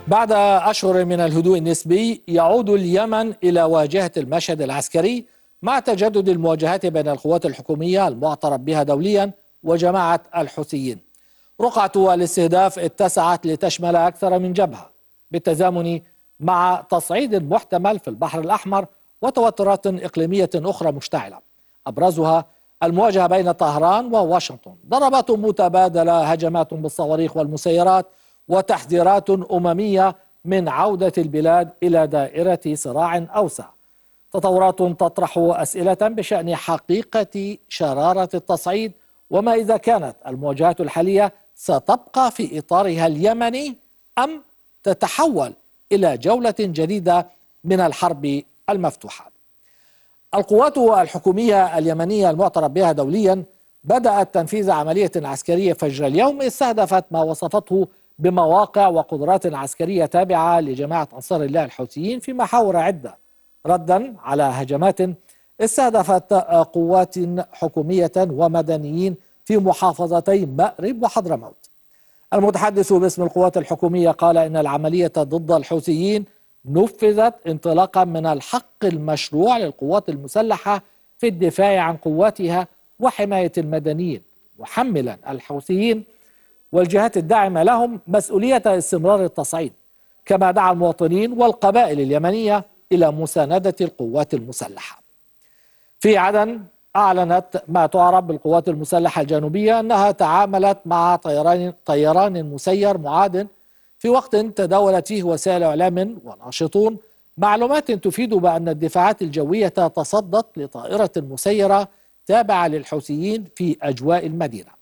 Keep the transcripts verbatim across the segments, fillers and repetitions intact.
بعد أشهر من الهدوء النسبي يعود اليمن إلى واجهة المشهد العسكري مع تجدد المواجهات بين القوات الحكومية المعترف بها دوليا وجماعة الحوثيين. رقعة الاستهداف اتسعت لتشمل أكثر من جبهة بالتزامن مع تصعيد محتمل في البحر الأحمر وتوترات إقليمية أخرى مشتعلة، أبرزها المواجهة بين طهران وواشنطن. ضربات متبادلة، هجمات بالصواريخ والمسيرات، وتحذيرات أممية من عودة البلاد إلى دائرة صراع أوسع. تطورات تطرح أسئلة بشأن حقيقة شرارة التصعيد، وما إذا كانت المواجهات الحالية ستبقى في إطارها اليمني أم تتحول إلى جولة جديدة من الحرب المفتوحة. القوات الحكومية اليمنية المعترف بها دوليا بدأت تنفيذ عملية عسكرية فجر اليوم استهدفت ما وصفته بمواقع وقدرات عسكرية تابعة لجماعة أنصار الله الحوثيين في محاور عدة، ردا على هجمات استهدفت قوات حكومية ومدنيين في محافظتي مأرب وحضرموت. المتحدث باسم القوات الحكومية قال إن العملية ضد الحوثيين نفذت انطلاقا من الحق المشروع للقوات المسلحة في الدفاع عن قواتها وحماية المدنيين، محملا الحوثيين والجهات الداعمة لهم مسؤولية استمرار التصعيد، كما دعا المواطنين والقبائل اليمنية إلى مساندة القوات المسلحة. في عدن أعلنت ما تعرف بالقوات المسلحة الجنوبية أنها تعاملت مع طيران طيران مسير معاد في وقت تداولت فيه وسائل إعلام وناشطون معلومات تفيد بأن الدفاعات الجوية تصدت لطائرة مسيرة تابعة للحوثيين في أجواء المدينة.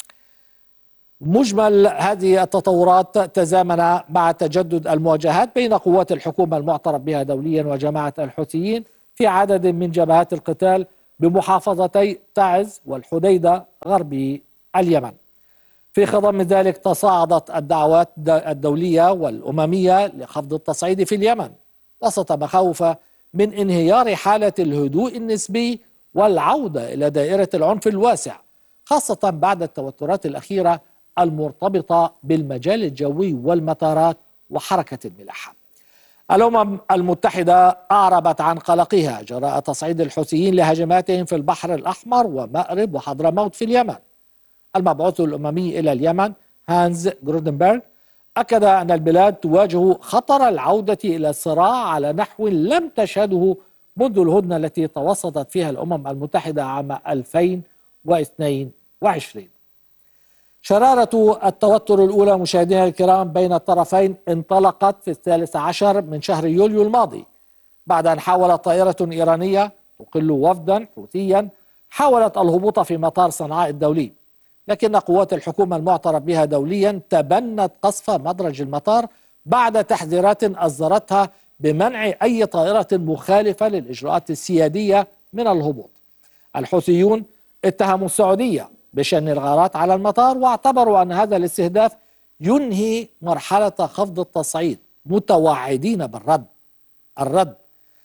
مجمل هذه التطورات تزامن مع تجدد المواجهات بين قوات الحكومة المعترف بها دوليا وجماعة الحوثيين في عدد من جبهات القتال بمحافظتي تعز والحديدة غربي اليمن. في خضم ذلك تصاعدت الدعوات الدولية والأممية لخفض التصعيد في اليمن وسط مخاوف من انهيار حالة الهدوء النسبي والعودة إلى دائرة العنف الواسع، خاصة بعد التوترات الأخيرة المرتبطة بالمجال الجوي والمطارات وحركة الملاحة. الأمم المتحدة أعربت عن قلقها جراء تصعيد الحوثيين لهجماتهم في البحر الأحمر ومأرب وحضرموت في اليمن. المبعوث الأممي إلى اليمن هانز جرودنبرغ أكد أن البلاد تواجه خطر العودة إلى الصراع على نحو لم تشهده منذ الهدنة التي توسطت فيها الأمم المتحدة عام ألفين واثنين وعشرين. شرارة التوتر الأولى مشاهدينا الكرام بين الطرفين انطلقت في الثالث عشر من شهر يوليو الماضي بعد أن حاولت طائرة إيرانية تقل وفدا حوثيا حاولت الهبوط في مطار صنعاء الدولي، لكن قوات الحكومة المعترف بها دوليا تبنت قصف مدرج المطار بعد تحذيرات أصدرتها بمنع أي طائرة مخالفة للإجراءات السيادية من الهبوط. الحوثيون اتهموا السعودية بشن الغارات على المطار واعتبروا أن هذا الاستهداف ينهي مرحلة خفض التصعيد، متوعدين بالرد الرد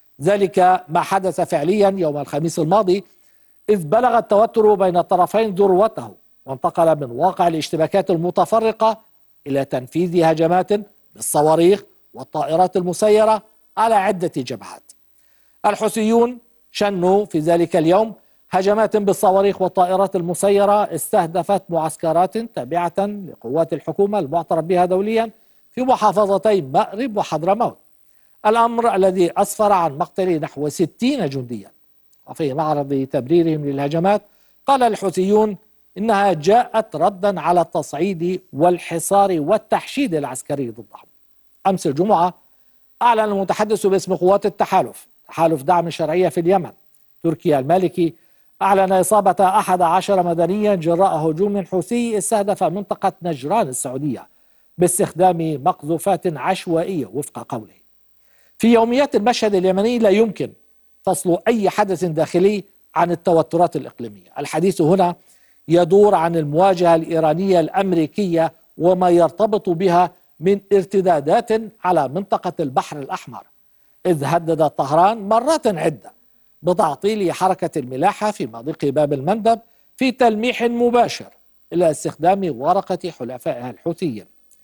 ذلك ما حدث فعليا يوم الخميس الماضي، إذ بلغ التوتر بين الطرفين ذروته وانتقل من واقع الاشتباكات المتفرقة إلى تنفيذ هجمات بالصواريخ والطائرات المسيرة على عدة جبهات. الحوثيون شنوا في ذلك اليوم هجمات بالصواريخ والطائرات المسيرة استهدفت معسكرات تابعة لقوات الحكومة المعترف بها دوليا في محافظتي مأرب وحضرموت، الأمر الذي أسفر عن مقتل نحو ستين جنديا. وفي معرض تبريرهم للهجمات قال الحوثيون إنها جاءت ردا على التصعيد والحصار والتحشيد العسكري ضدهم. أمس الجمعة أعلن المتحدث باسم قوات التحالف تحالف دعم الشرعية في اليمن تركيا المالكي أعلن إصابة أحد عشر مدنيا جراء هجوم حوثي استهدف منطقة نجران السعودية باستخدام مقذوفات عشوائية وفق قوله. في يوميات المشهد اليمني لا يمكن فصل أي حدث داخلي عن التوترات الإقليمية. الحديث هنا يدور عن المواجهة الإيرانية الأمريكية وما يرتبط بها من ارتدادات على منطقة البحر الأحمر، إذ هددت طهران مرات عدة بتعطيل حركة الملاحة في مضيق باب المندب في تلميح مباشر إلى استخدام ورقة حلفائها الحوثيين.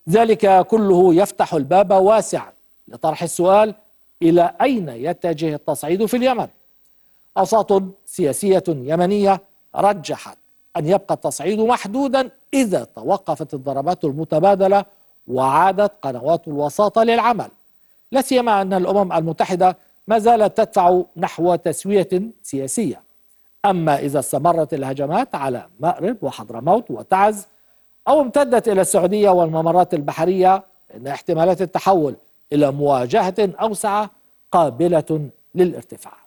ذلك كله يفتح الباب واسعا لطرح السؤال: إلى أين يتجه التصعيد في اليمن؟ أوساط سياسية يمنية رجحت أن يبقى التصعيد محدودا إذا توقفت الضربات المتبادلة وعادت قنوات الوساطة للعمل، لا سيما أن الأمم المتحدة ما زالت تدفع نحو تسوية سياسية. أما إذا استمرت الهجمات على مأرب وحضرموت وتعز أو امتدت إلى السعودية والممرات البحرية، فإن احتمالات التحول إلى مواجهة أوسع قابلة للارتفاع.